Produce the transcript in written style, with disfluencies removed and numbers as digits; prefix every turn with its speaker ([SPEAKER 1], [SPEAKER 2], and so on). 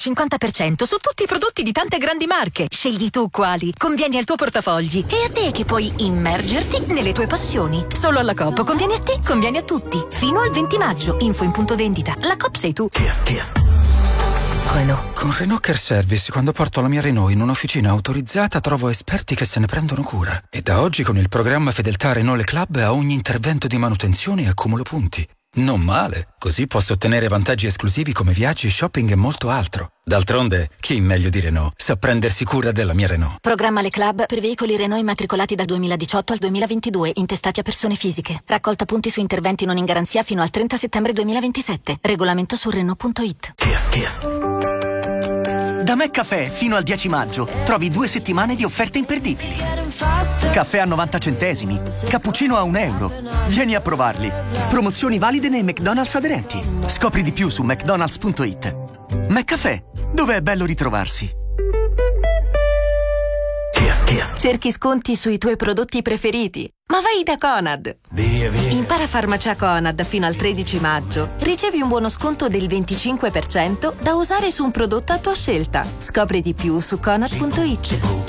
[SPEAKER 1] 50% su tutti i prodotti di tante grandi marche. Scegli tu quali. Convieni al tuo portafogli. E a te che puoi immergerti nelle tue passioni. Solo alla Coop conviene a te, conviene a tutti. Fino al 20 maggio. Info in punto vendita. La Coop sei tu. Renault.
[SPEAKER 2] Con Renault Care Service, quando porto la mia Renault in un'officina autorizzata, trovo esperti che se ne prendono cura. E da oggi con il programma Fedeltà Renault Le Club a ogni intervento di manutenzione accumulo punti. Non male, così posso ottenere vantaggi esclusivi come viaggi, shopping e molto altro. D'altronde, chi meglio di Renault sa prendersi cura della mia Renault.
[SPEAKER 1] Programma Le Club per veicoli Renault immatricolati dal 2018 al 2022, intestati a persone fisiche. Raccolta punti su interventi non in garanzia fino al 30 settembre 2027. Regolamento su Renault.it.
[SPEAKER 3] Da McCaffè fino al 10 maggio trovi 2 settimane di offerte imperdibili. Caffè a 90 centesimi, cappuccino a €1. Vieni a provarli. Promozioni valide nei McDonald's aderenti. Scopri di più su mcdonalds.it. McCaffè, dove è bello ritrovarsi.
[SPEAKER 4] Cerchi sconti sui tuoi prodotti preferiti? Ma vai da Conad! Impara Farmacia Conad fino al 13 maggio. Ricevi un buono sconto del 25% da usare su un prodotto a tua scelta. Scopri di più su Conad.it.